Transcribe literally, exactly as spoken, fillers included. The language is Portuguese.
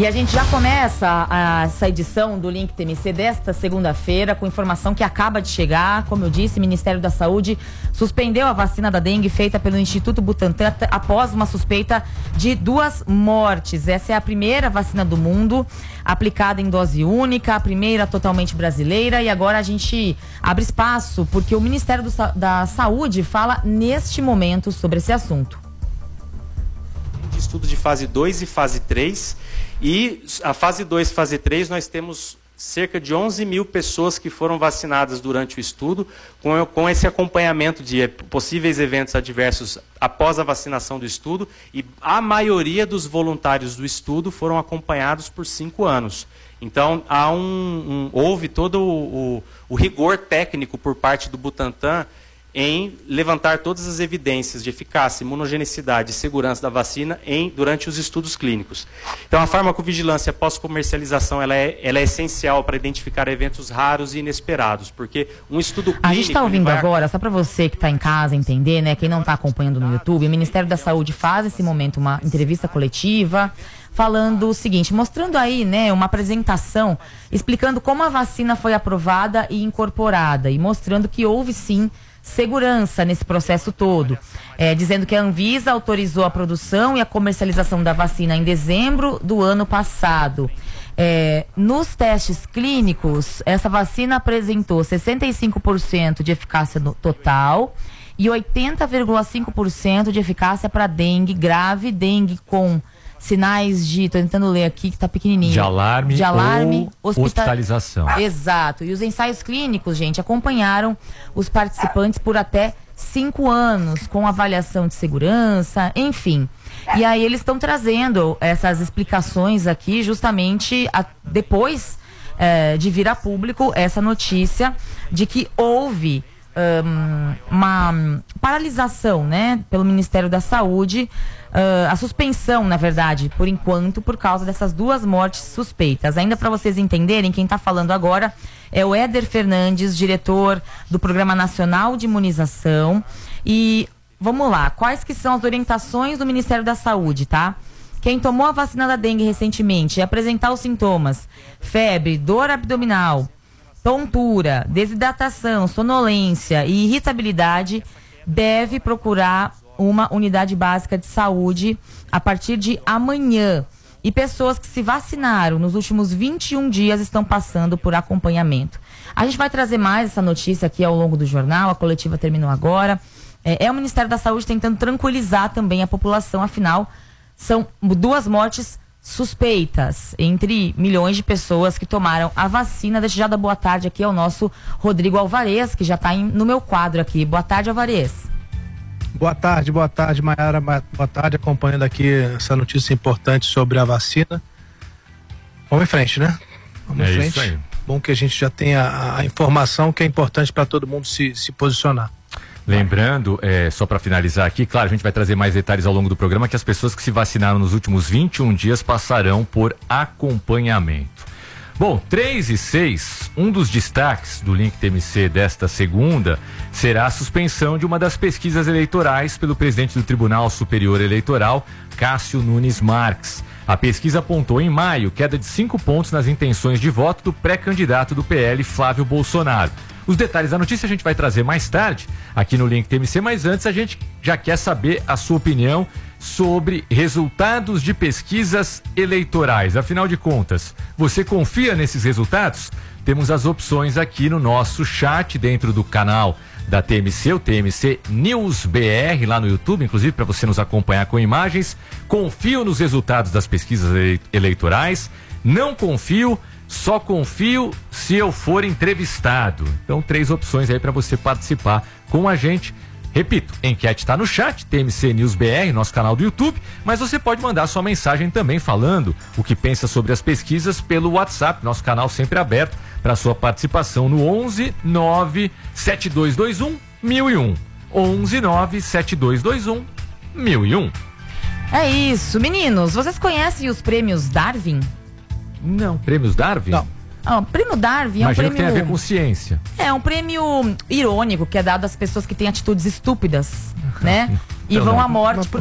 E a gente já começa a, essa edição do Link T M C desta segunda-feira com informação que acaba de chegar. Como eu disse, o Ministério da Saúde suspendeu a vacina da dengue feita pelo Instituto Butantan após uma suspeita de duas mortes. Essa é a primeira vacina do mundo aplicada em dose única, a primeira totalmente brasileira, e agora a gente abre espaço porque o Ministério do, da Saúde fala neste momento sobre esse assunto. Estudo de fase dois e fase três, e a fase dois e fase três nós temos cerca de onze mil pessoas que foram vacinadas durante o estudo, com, com esse acompanhamento de possíveis eventos adversos após a vacinação do estudo, e a maioria dos voluntários do estudo foram acompanhados por cinco anos. Então, há um, um, houve todo o, o, o rigor técnico por parte do Butantan em levantar todas as evidências de eficácia, imunogenicidade e segurança da vacina em, durante os estudos clínicos. Então, a farmacovigilância pós-comercialização ela é, ela é essencial para identificar eventos raros e inesperados, porque um estudo clínico... A gente está ouvindo vai... agora, só para você que está em casa entender, né, quem não está acompanhando no YouTube, o Ministério da Saúde faz nesse momento uma entrevista coletiva falando o seguinte, mostrando aí, né, uma apresentação explicando como a vacina foi aprovada e incorporada e mostrando que houve sim segurança nesse processo todo, é, dizendo que a Anvisa autorizou a produção e a comercialização da vacina em dezembro do ano passado. É, nos testes clínicos, essa vacina apresentou sessenta e cinco por cento de eficácia no total e oitenta vírgula cinco por cento de eficácia para dengue grave, dengue com sinais de, tô tentando ler aqui que tá pequenininho. De alarme, de alarme ou hospital... hospitalização. Exato. E os ensaios clínicos, gente, acompanharam os participantes por até cinco anos, com avaliação de segurança, enfim. E aí eles estão trazendo essas explicações aqui justamente a, depois é, de vir a público essa notícia de que houve Um, uma paralisação, né, pelo Ministério da Saúde, uh, a suspensão, na verdade, por enquanto, por causa dessas duas mortes suspeitas. Ainda para vocês entenderem, quem está falando agora é o Éder Fernandes, diretor do Programa Nacional de Imunização. E vamos lá, quais que são as orientações do Ministério da Saúde, tá? Quem tomou a vacina da dengue recentemente e apresentar os sintomas, febre, dor abdominal, tontura, desidratação, sonolência e irritabilidade, deve procurar uma unidade básica de saúde a partir de amanhã. E pessoas que se vacinaram nos últimos vinte e um dias estão passando por acompanhamento. A gente vai trazer mais essa notícia aqui ao longo do jornal, a coletiva terminou agora. É, é o Ministério da Saúde tentando tranquilizar também a população, afinal, são duas mortes suspeitas entre milhões de pessoas que tomaram a vacina. Deixa já dar boa tarde aqui ao nosso Rodrigo Alvarez, que já está no meu quadro aqui. Boa tarde, Alvarez. Boa tarde, boa tarde, Mayara. Boa tarde, acompanhando aqui essa notícia importante sobre a vacina. Vamos em frente, né? Vamos é em frente. Isso aí. Bom que a gente já tenha a, a informação que é importante para todo mundo se, se posicionar. Lembrando, é, só para finalizar aqui, claro, a gente vai trazer mais detalhes ao longo do programa, que as pessoas que se vacinaram nos últimos vinte e um dias passarão por acompanhamento. Bom, três e seis, um dos destaques do Link T M C desta segunda será a suspensão de uma das pesquisas eleitorais pelo presidente do Tribunal Superior Eleitoral, Cássio Nunes Marques. A pesquisa apontou em maio queda de cinco pontos nas intenções de voto do pré-candidato do P L, Flávio Bolsonaro. Os detalhes da notícia a gente vai trazer mais tarde aqui no Link T M C, mas antes a gente já quer saber a sua opinião sobre resultados de pesquisas eleitorais. Afinal de contas, você confia nesses resultados? Temos as opções aqui no nosso chat dentro do canal da T M C, o T M C News B R, lá no YouTube, inclusive para você nos acompanhar com imagens. Confio nos resultados das pesquisas eleitorais? Não confio? Só confio se eu for entrevistado. Então, três opções aí para você participar com a gente. Repito, a enquete está no chat, T M C News B R, nosso canal do YouTube, mas você pode mandar sua mensagem também falando o que pensa sobre as pesquisas pelo WhatsApp, nosso canal sempre aberto para sua participação no onze nove sete dois dois um mil e um. onze nove sete dois dois um mil e um. É isso, meninos, vocês conhecem os prêmios Darwin? Não. Prêmios Darwin? Não. Ah, o prêmio Darwin é Imagina um prêmio... que tem a ver com ciência. É um prêmio irônico que é dado às pessoas que têm atitudes estúpidas, né? E Então, vão não. à morte por